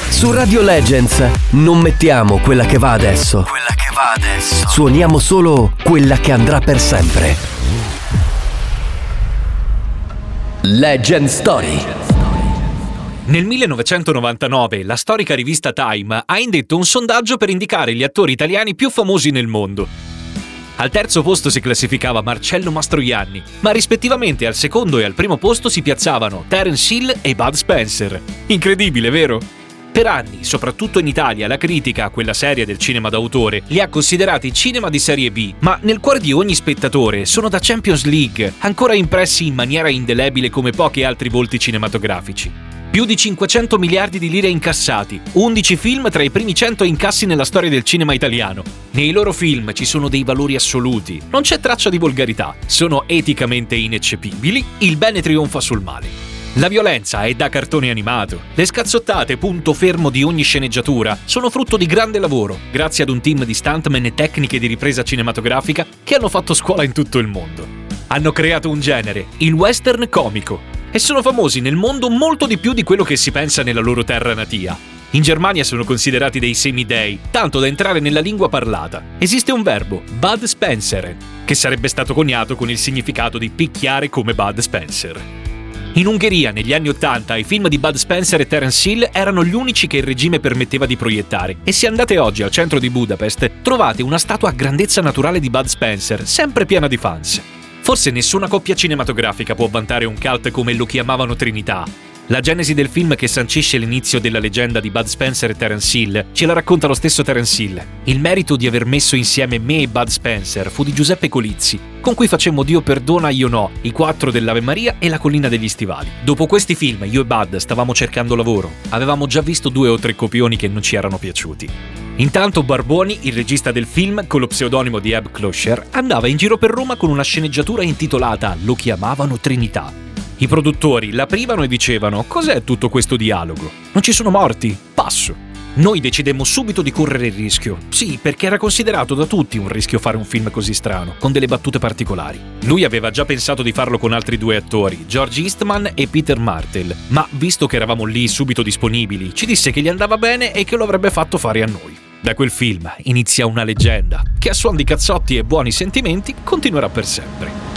Su Radio Legends non mettiamo quella che va adesso. Suoniamo solo quella che andrà per sempre. Legend Story. Nel 1999 la storica rivista Time ha indetto un sondaggio per indicare gli attori italiani più famosi nel mondo. Al terzo posto si classificava Marcello Mastroianni, ma rispettivamente al secondo e al primo posto si piazzavano Terence Hill e Bud Spencer. Incredibile, vero? Per anni, soprattutto in Italia, la critica a quella serie del cinema d'autore li ha considerati cinema di serie B, ma nel cuore di ogni spettatore sono da Champions League, ancora impressi in maniera indelebile come pochi altri volti cinematografici. Più di 500 miliardi di lire incassati, 11 film tra i primi 100 incassi nella storia del cinema italiano. Nei loro film ci sono dei valori assoluti, non c'è traccia di volgarità, sono eticamente ineccepibili, il bene trionfa sul male. La violenza è da cartone animato, le scazzottate, punto fermo di ogni sceneggiatura, sono frutto di grande lavoro, grazie ad un team di stuntman e tecniche di ripresa cinematografica che hanno fatto scuola in tutto il mondo. Hanno creato un genere, il western comico, e sono famosi nel mondo molto di più di quello che si pensa nella loro terra natia. In Germania sono considerati dei semidei, tanto da entrare nella lingua parlata. Esiste un verbo, Bud Spencer, che sarebbe stato coniato con il significato di picchiare come Bud Spencer. In Ungheria, negli anni '80, i film di Bud Spencer e Terence Hill erano gli unici che il regime permetteva di proiettare, e se andate oggi al centro di Budapest trovate una statua a grandezza naturale di Bud Spencer, sempre piena di fans. Forse nessuna coppia cinematografica può vantare un cult come Lo chiamavano Trinità. La genesi del film che sancisce l'inizio della leggenda di Bud Spencer e Terence Hill ce la racconta lo stesso Terence Hill. Il merito di aver messo insieme me e Bud Spencer fu di Giuseppe Colizzi, con cui facemmo Dio perdona io no, I quattro dell'Ave Maria e La collina degli stivali. Dopo questi film io e Bud stavamo cercando lavoro, avevamo già visto 2 o 3 copioni che non ci erano piaciuti. Intanto Barboni, il regista del film, con lo pseudonimo di Eb Closher, andava in giro per Roma con una sceneggiatura intitolata Lo chiamavano Trinità. I produttori l'aprivano e dicevano: cos'è tutto questo dialogo? Non ci sono morti? Passo. Noi decidemmo subito di correre il rischio. Sì, perché era considerato da tutti un rischio fare un film così strano, con delle battute particolari. Lui aveva già pensato di farlo con altri 2 attori, George Eastman e Peter Martell, ma visto che eravamo lì subito disponibili, ci disse che gli andava bene e che lo avrebbe fatto fare a noi. Da quel film inizia una leggenda, che a suon di cazzotti e buoni sentimenti continuerà per sempre.